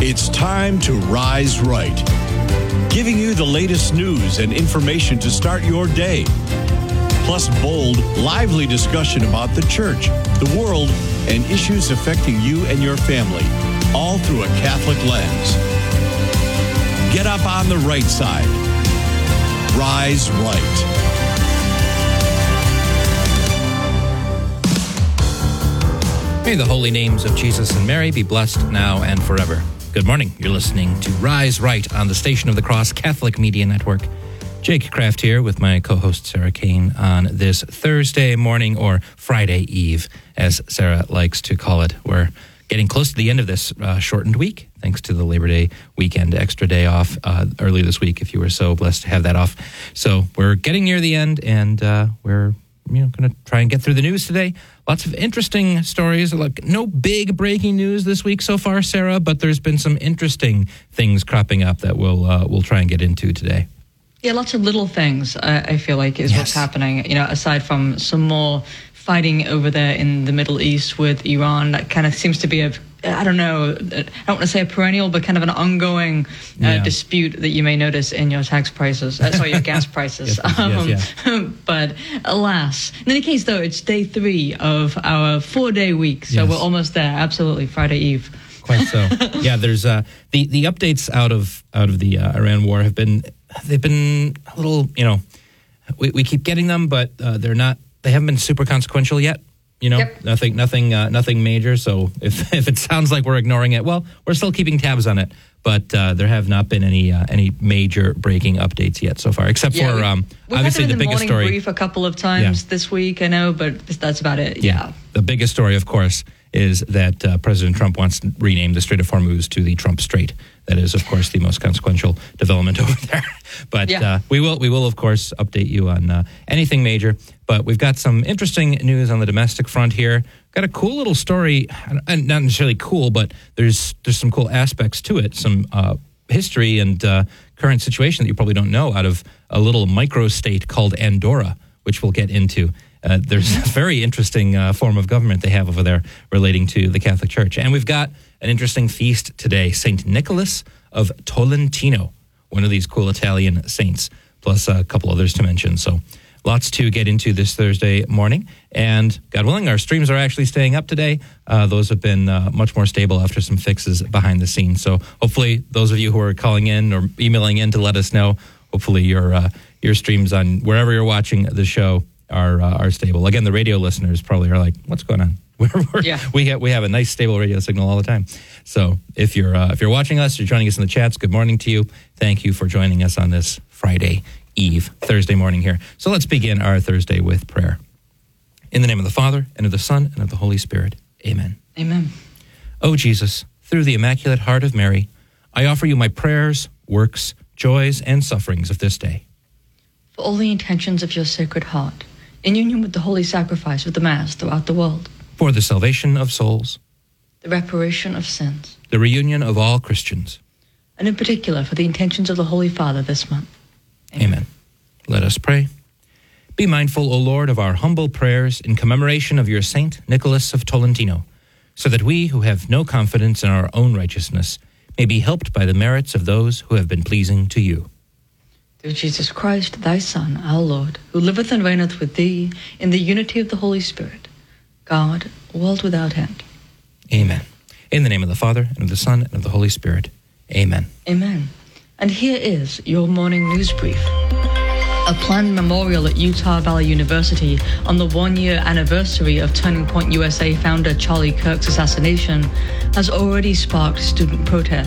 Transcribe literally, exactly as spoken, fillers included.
It's time to Rise Right, giving you the latest news and information to start your day. Plus bold, lively discussion about the church, the world, and issues affecting you and your family, all through a Catholic lens. Get up on the right side. Rise Right. May the holy names of Jesus and Mary be blessed now and forever. Good morning. You're listening to Rise Right on the Station of the Cross Catholic Media Network. Jake Kraft here with my co-host Sarah Kane on this Thursday morning, or Friday Eve, as Sarah likes to call it. We're getting close to the end of this uh, shortened week, thanks to the Labor Day weekend extra day off uh, earlier this week, if you were so blessed to have that off. So we're getting near the end, and uh, we're you know going to try and get through the news today. Lots of interesting stories. Like, no big breaking news this week so far, Sarah, but there's been some interesting things cropping up that we'll uh, we'll try and get into today. Yeah, lots of little things, uh, I feel like, is yes. what's happening. You know, aside from some more fighting over there in the Middle East with Iran, that kind of seems to be a, I don't know, I don't want to say a perennial, but kind of an ongoing uh, yeah. dispute that you may notice in your tax prices, uh, sorry, your gas prices. yes, um, yes, yeah. But alas, in any case, though, it's day three of our four-day week, so yes. we're almost there. Absolutely, Friday Eve. Quite so. Yeah, there's uh, the the updates out of out of the uh, Iran war have been they've been a little, you know, we we keep getting them, but uh, they're not. They haven't been super consequential yet. You know, yep. nothing, nothing, uh, nothing major. So if if it sounds like we're ignoring it, well, we're still keeping tabs on it. But uh, there have not been any uh, any major breaking updates yet so far, except yeah, for we, um, we've obviously had the, the biggest morning story. Brief a couple of times yeah. this week, I know, but that's about it. Yeah, yeah. The biggest story, of course, is that uh, President Trump wants to rename the Strait of Hormuz to the Trump Strait. That is, of course, the most consequential development over there. But yeah. uh, we will, we will, of course, update you on uh, anything major. But we've got some interesting news on the domestic front here. Got a cool little story, and not necessarily cool, but there's there's some cool aspects to it, some uh, history and uh, current situation that you probably don't know out of a little micro-state called Andorra, which we'll get into. Uh, there's a very interesting uh, form of government they have over there relating to the Catholic Church. And we've got an interesting feast today, Saint Nicholas of Tolentino, one of these cool Italian saints, plus a couple others to mention. So lots to get into this Thursday morning. And God willing, our streams are actually staying up today. Uh, those have been uh, much more stable after some fixes behind the scenes. So hopefully those of you who are calling in or emailing in to let us know, hopefully your uh, your streams on wherever you're watching the show are uh, are stable. Again, the radio listeners probably are like, what's going on? We're, we're, yeah. We have we have a nice stable radio signal all the time. So if you're uh, if you're watching us, you're joining us in the chats, good morning to you. Thank you for joining us on this Friday Eve, Thursday morning here. So let's begin our Thursday with prayer. In the name of the Father, and of the Son, and of the Holy Spirit. Amen. Amen. O Jesus, through the Immaculate Heart of Mary, I offer you my prayers, works, joys, and sufferings of this day. For all the intentions of your Sacred Heart, in union with the holy sacrifice of the Mass throughout the world. For the salvation of souls. The reparation of sins. The reunion of all Christians. And in particular, for the intentions of the Holy Father this month. Amen. Amen. Let us pray. Be mindful, O Lord, of our humble prayers in commemoration of your Saint Nicholas of Tolentino, so that we who have no confidence in our own righteousness may be helped by the merits of those who have been pleasing to you. Through Jesus Christ, thy Son, our Lord, who liveth and reigneth with thee in the unity of the Holy Spirit, God, world without end. Amen. In the name of the Father, and of the Son, and of the Holy Spirit. Amen. Amen. And here is your morning news brief. A planned memorial at Utah Valley University on the one-year anniversary of Turning Point U S A founder Charlie Kirk's assassination has already sparked student protest.